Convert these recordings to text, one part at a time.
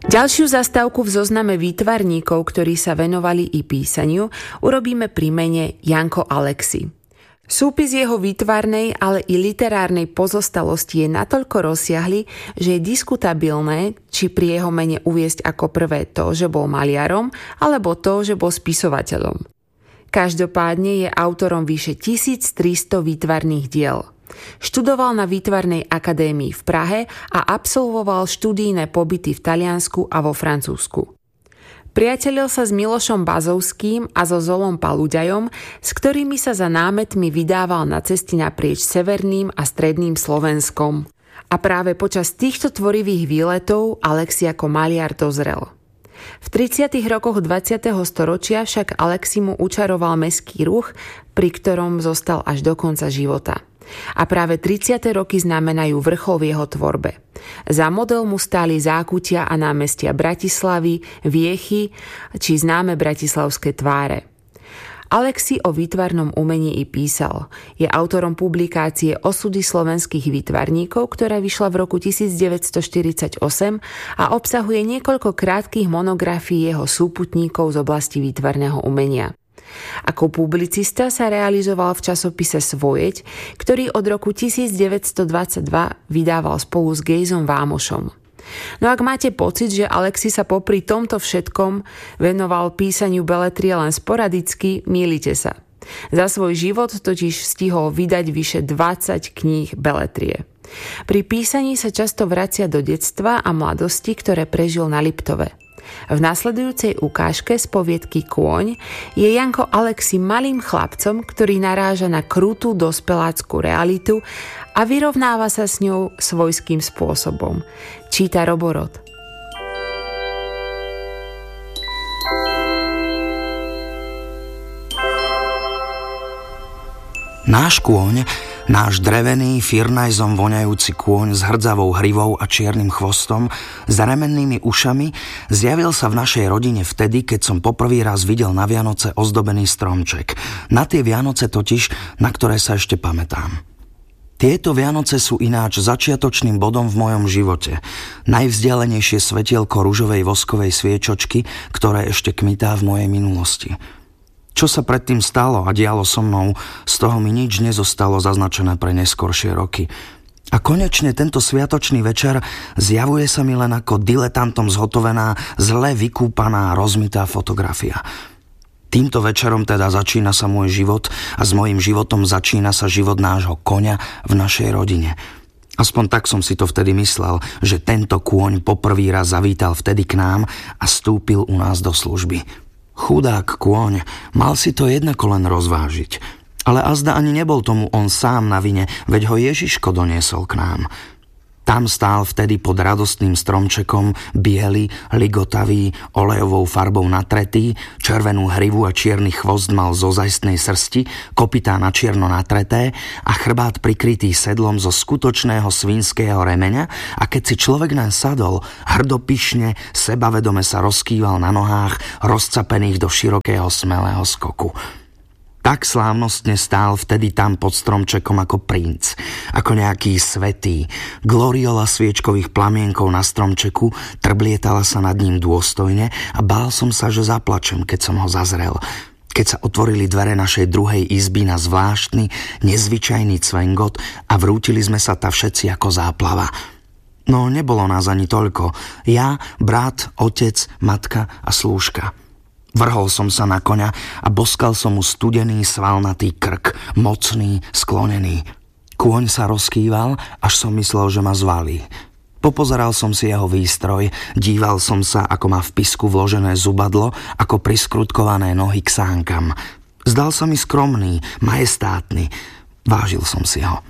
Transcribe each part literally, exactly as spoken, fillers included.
Ďalšiu zastávku v zozname výtvarníkov, ktorí sa venovali i písaniu, urobíme pri mene Janko Alexy. Súpis jeho výtvarnej, ale i literárnej pozostalosti je natoľko rozsiahly, že je diskutabilné, či pri jeho mene uviesť ako prvé to, že bol maliarom, alebo to, že bol spisovateľom. Každopádne je autorom vyše tisíctristo výtvarných diel. Študoval na Výtvarnej akadémii v Prahe a absolvoval študijné pobyty v Taliansku a vo Francúzsku. Priatelil sa s Milošom Bazovským a so Zolom Paluďajom, s ktorými sa za námetmi vydával na cesty naprieč severným a stredným Slovenskom. A práve počas týchto tvorivých výletov Alexy ako maliar dozrel. V tridsiatych rokoch dvadsiateho storočia však Alexy mu učaroval mestský ruch, pri ktorom zostal až do konca života. A práve tridsiate roky znamenajú vrchol v jeho tvorbe. Za model mu stáli zákutia a námestia Bratislavy, Viechy či známe bratislavské tváre. Alexy o výtvarnom umení i písal. Je autorom publikácie Osudy slovenských výtvarníkov, ktorá vyšla v roku devätnásťstoštyridsaťosem a obsahuje niekoľko krátkych monografií jeho súputníkov z oblasti výtvarného umenia. Ako publicista sa realizoval v časopise Svojeť, ktorý od roku devätnásťstodvadsaťdva vydával spolu s Gejzom Vámošom. No ak máte pocit, že Alexy sa popri tomto všetkom venoval písaniu beletrie len sporadicky, mýlite sa. Za svoj život totiž stihol vydať vyše dvadsať kníh beletrie. Pri písaní sa často vracia do detstva a mladosti, ktoré prežil na Liptove. V nasledujúcej ukážke z poviedky Kôň je Janko Alexy malým chlapcom, ktorý naráža na krutú dospelácku realitu a vyrovnáva sa s ňou svojským spôsobom. Číta Roborod. Náš kôň, náš drevený, firnajzom voňajúci kôň s hrdzavou hrivou a čiernym chvostom, s remennými ušami, zjavil sa v našej rodine vtedy, keď som poprvý raz videl na Vianoce ozdobený stromček. Na tie Vianoce totiž, na ktoré sa ešte pamätám. Tieto Vianoce sú ináč začiatočným bodom v mojom živote. Najvzdialenejšie svetielko ružovej voskovej sviečočky, ktoré ešte kmitá v mojej minulosti. Čo sa predtým stalo a dialo so mnou, z toho mi nič nezostalo zaznačené pre neskoršie roky. A konečne tento sviatočný večer zjavuje sa mi len ako diletantom zhotovená, zle vykúpaná, rozmitá fotografia. Týmto večerom teda začína sa môj život a s mojím životom začína sa život nášho koňa v našej rodine. Aspoň tak som si to vtedy myslel, že tento kôň poprvý raz zavítal vtedy k nám a vstúpil u nás do služby. Chudák kôň, mal si to jednako len rozvážiť. Ale azda ani nebol tomu on sám na vine, veď ho Ježiško doniesol k nám. Tam stál vtedy pod radostným stromčekom, biely, ligotavý, olejovou farbou natretý, červenú hrivu a čierny chvost mal zo ozajstnej srsti, kopytá na čierno natreté a chrbát prikrytý sedlom zo skutočného svinského remeňa, a keď si človek naň sadol, hrdopyšne, sebavedome sa rozkýval na nohách, rozcapených do širokého smelého skoku. Tak slávnostne stál vtedy tam pod stromčekom ako princ, ako nejaký svätý. Gloriola sviečkových plamienkov na stromčeku trblietala sa nad ním dôstojne a bál som sa, že zaplačem, keď som ho zazrel. Keď sa otvorili dvere našej druhej izby na zvláštny, nezvyčajný cvengot a vrútili sme sa ta všetci ako záplava. No nebolo nás ani toľko. Ja, brat, otec, matka a slúžka. Vrhol som sa na koňa a boskal som mu studený, svalnatý krk, mocný, sklonený. Kôň sa rozkýval, až som myslel, že ma zvalí. Popozeral som si jeho výstroj, díval som sa, ako má v pisku vložené zubadlo, ako priskrutkované nohy k sánkam. Zdal sa mi skromný, majestátny. Vážil som si ho.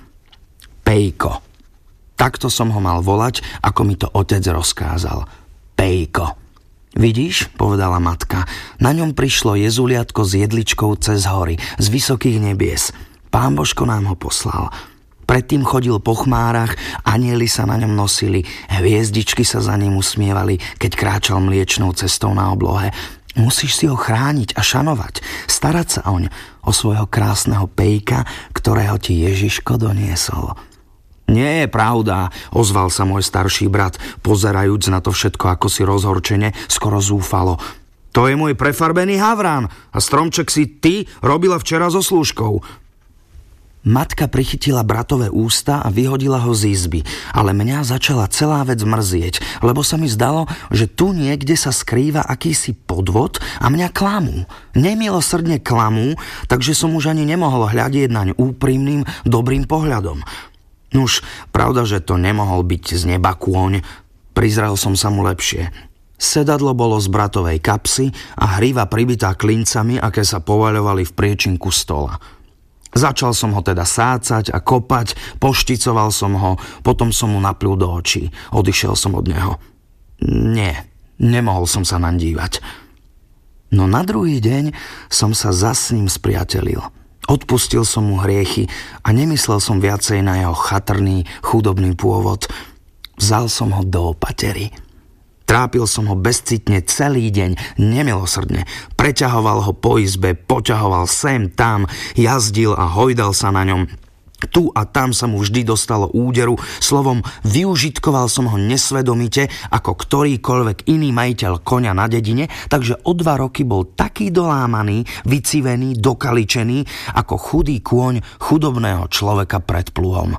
Pejko. Takto som ho mal volať, ako mi to otec rozkázal. Pejko. Vidíš, povedala matka, na ňom prišlo jezuliatko s jedličkou cez hory, z vysokých nebies. Pán Božko nám ho poslal. Predtým chodil po chmárach, anjeli sa na ňom nosili, hviezdičky sa za ním usmievali, keď kráčal mliečnou cestou na oblohe. Musíš si ho chrániť a šanovať, starať sa oň, o svojho krásneho pejka, ktorého ti Ježiško doniesol. Nie je pravda, ozval sa môj starší brat, pozerajúc na to všetko ako si rozhorčene, skoro zúfalo. To je môj prefarbený havran a stromček si ty robila včera so slúžkou. Matka prichytila bratové ústa a vyhodila ho z izby, ale mňa začala celá vec mrzieť, lebo sa mi zdalo, že tu niekde sa skrýva akýsi podvod a mňa klamú. Nemilosrdne klamú, takže som už ani nemohol hľadieť naň úprimným, dobrým pohľadom. Nuž, pravda, že to nemohol byť z neba kôň, prizrel som sa mu lepšie. Sedadlo bolo z bratovej kapsy a hríva pribitá klincami, aké sa povaľovali v priečinku stola. Začal som ho teda sácať a kopať, pošticoval som ho, potom som mu napľul do očí. Odišiel som od neho. Nie, nemohol som sa naň dívať. No na druhý deň som sa zas s ním spriatelil. Odpustil som mu hriechy a nemyslel som viacej na jeho chatrný, chudobný pôvod. Vzal som ho do opatery. Trápil som ho bezcitne celý deň, nemilosrdne. Preťahoval ho po izbe, poťahoval sem, tam, jazdil a hojdal sa na ňom. Tu a tam sa mu vždy dostalo úderu, slovom využitkoval som ho nesvedomite ako ktorýkoľvek iný majiteľ koňa na dedine, takže o dva roky bol taký dolámaný, vycivený, dokaličený ako chudý kôň chudobného človeka pred pluhom.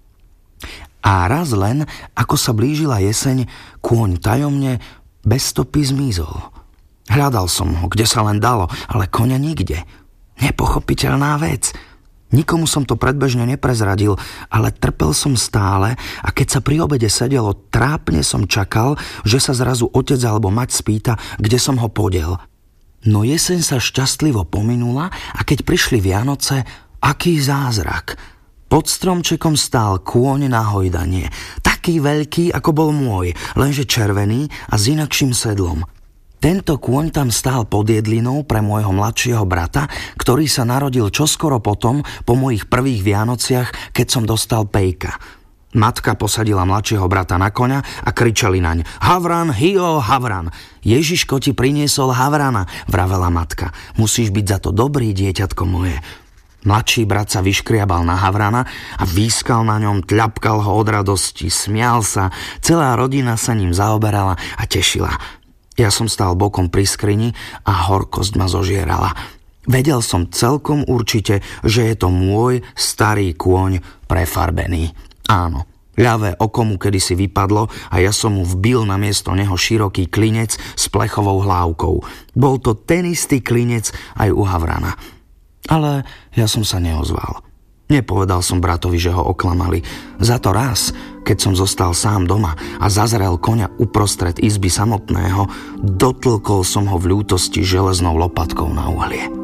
A raz len, ako sa blížila jeseň, kôň tajomne bez stopy zmizol. Hľadal som ho, kde sa len dalo, ale koňa nikde. Nepochopiteľná vec. Nikomu som to predbežne neprezradil, ale trpel som stále a keď sa pri obede sedelo, trápne som čakal, že sa zrazu otec alebo mať spýta, kde som ho podiel. No jeseň sa šťastlivo pominula a keď prišli Vianoce, aký zázrak. Pod stromčekom stál kôň na hojdanie, taký veľký, ako bol môj, lenže červený a s inakším sedlom. Tento kôň tam stál pod jedlinou pre môjho mladšieho brata, ktorý sa narodil čoskoro potom, po mojich prvých Vianociach, keď som dostal pejka. Matka posadila mladšieho brata na koňa a kričali naň: Havran, hio, havran! Ježiško ti priniesol havrana, vravela matka. Musíš byť za to dobrý, dieťatko moje. Mladší brat sa vyškriabal na havrana a výskal na ňom, tľapkal ho od radosti, smial sa, celá rodina sa ním zaoberala a tešila. Ja som stál bokom pri skrini a horkosť ma zožierala. Vedel som celkom určite, že je to môj starý kôň prefarbený. Áno, ľavé oko mu kedysi vypadlo a ja som mu vbil namiesto neho široký klinec s plechovou hlávkou. Bol to ten istý klinec aj u havrana. Ale ja som sa neozval. Nepovedal som bratovi, že ho oklamali. Za to raz, keď som zostal sám doma a zazrel koňa uprostred izby samotného, dotlkol som ho v ľútosti železnou lopatkou na uhlie.